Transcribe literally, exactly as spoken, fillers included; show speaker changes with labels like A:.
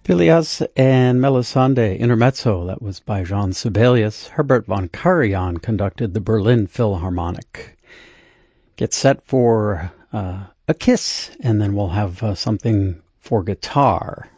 A: Phileas and Melisande, Intermezzo, that was by Jean Sibelius. Herbert von Karajan conducted the Berlin Philharmonic. Get set for uh, a kiss, and then we'll have uh, something for guitar.